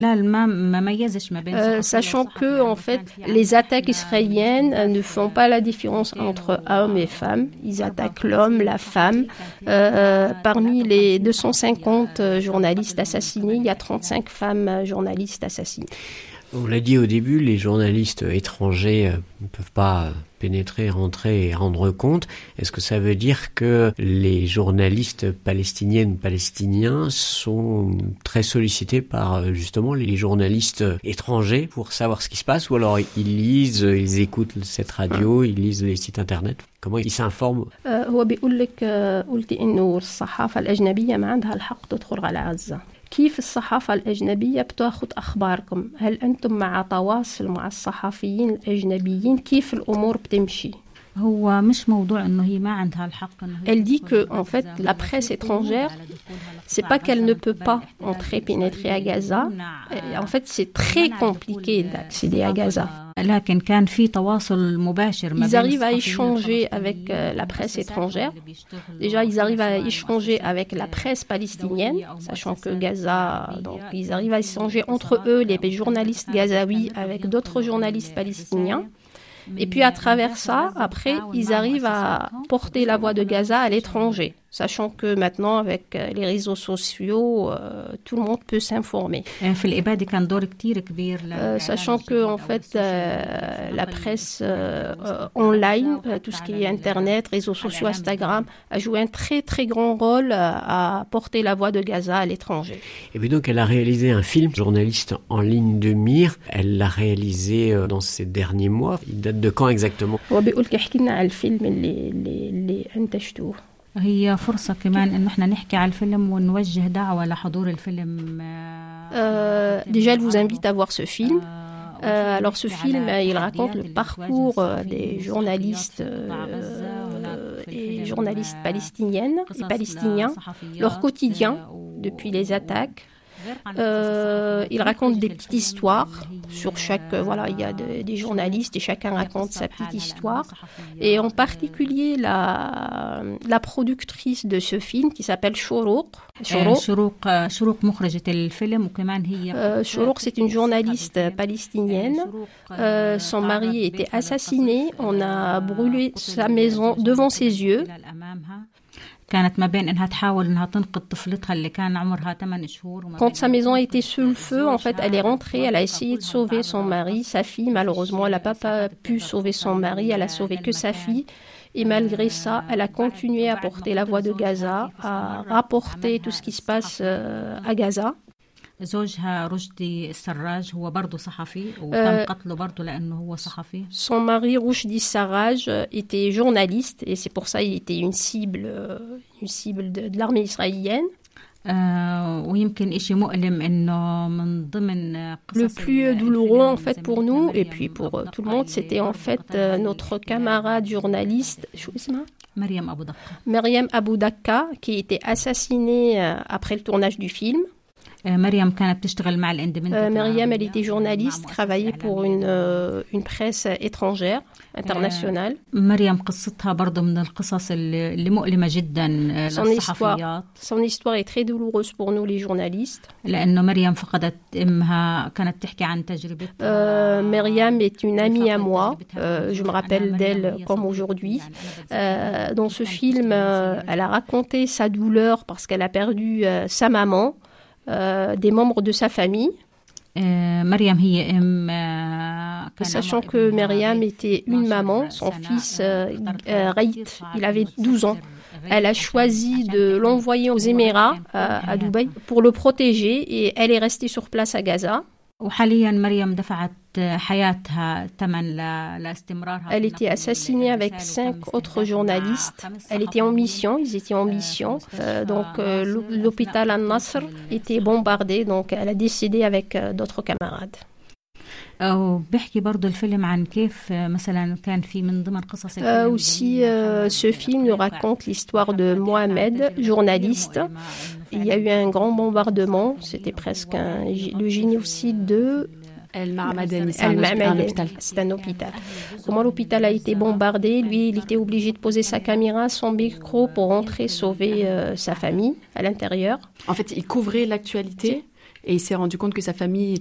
Sachant que en fait, les attaques israéliennes ne font pas la différence entre hommes et femmes. Ils attaquent l'homme, la femme. Parmi les 250 journalistes assassinés, il y a 35 femmes journalistes assassinées. On l'a dit au début, les journalistes étrangers ne peuvent pas pénétrer, rentrer et rendre compte. Est-ce que ça veut dire que les journalistes palestiniennes, palestiniens sont très sollicités par justement les journalistes étrangers pour savoir ce qui se passe, ou alors ils lisent, ils écoutent cette radio, ils lisent les sites internet? Comment ils s'informent؟ هو بيقول لك قلت إنه الصحافة الأجنبية ما عندها الحق تدخل على غزة. كيف الصحافة الأجنبية بتاخذ أخباركم؟ هل أنتم مع تواصل مع الصحفيين الأجنبيين؟ كيف الأمور بتمشي؟ Elle dit que, en fait, la presse étrangère, c'est pas qu'elle ne peut pas entrer, pénétrer à Gaza. En fait, c'est très compliqué d'accéder à Gaza. Ils arrivent à échanger avec la presse étrangère. Déjà, ils arrivent à échanger avec la presse palestinienne, sachant que Gaza, donc, ils arrivent à échanger entre eux, les journalistes gazaouis, avec d'autres journalistes palestiniens. Et puis à travers ça, après, ils arrivent à porter la voix de Gaza à l'étranger, sachant que maintenant, avec les réseaux sociaux, tout le monde peut s'informer. Sachant que, en fait, la presse online, tout ce qui est Internet, réseaux sociaux, Instagram, a joué un très très grand rôle à porter la voix de Gaza à l'étranger. Et puis donc, elle a réalisé un film, Journaliste en ligne de mire. Elle l'a réalisé dans ces derniers mois. Il date de quand exactement? هي فرصة كمان إنه إحنا نحكي على الفيلم ونوجه دعوة لحضور الفيلم. Déjà, elle vous invite à voir ce film. Alors, ce film, il raconte le parcours des journalistes et journalistes palestiniennes et palestiniens, leur quotidien depuis les attaques. Il raconte des petites histoires sur chaque, voilà, il y a des journalistes et chacun raconte sa petite histoire. Et en particulier la productrice de ce film qui s'appelle Shourouq. Shourouq, c'est une journaliste palestinienne. Son mari était assassiné. On a brûlé sa maison devant ses yeux. Quand sa maison a été sous le feu, en fait, elle est rentrée, elle a essayé de sauver son mari, sa fille. Malheureusement, elle n'a pas pu sauver son mari, elle a sauvé que sa fille. Et malgré ça, elle a continué à porter la voix de Gaza, à rapporter tout ce qui se passe à Gaza. زوجها رشدي السراج هو برضه صحفي وتم قتله برضه لأنه هو صحفي. Son mari Rushdie Sarraj était journaliste et c'est pour ça il était une cible de l'armée israélienne. ويمكن إشي مؤلم إنه من ضمن Le plus douloureux en fait pour nous et puis pour tout le monde, c'était en fait notre camarade journaliste Mariam Abou Dakka qui était assassinée après le tournage du film. Mariam, elle était journaliste, travaillait pour une presse étrangère, internationale. Son histoire est très douloureuse pour nous, les journalistes. Myriam est une amie à moi. Je me rappelle d'elle comme aujourd'hui. Dans ce film, elle a raconté sa douleur parce qu'elle a perdu sa maman. Des membres de sa famille. Sachant que Myriam était une maman, son fils Raït, il avait 12 ans. Elle a choisi de l'envoyer aux Émirats, à Dubaï, pour le protéger et elle est restée sur place à Gaza. Elle était assassinée avec 5 autres journalistes. Elle était en mission, ils étaient en mission. Donc l'hôpital Al-Nasr était bombardé, donc elle a décédé avec d'autres camarades. Aussi, ce film nous raconte l'histoire de Mohamed, journaliste. Il y a eu un grand bombardement, c'était presque le génocide de El Ma'madani, c'est un hôpital. Comment l'hôpital a été bombardé, lui, il était obligé de poser sa caméra, son micro pour rentrer sauver sa famille à l'intérieur. En fait, il couvrait l'actualité et il s'est rendu compte que sa famille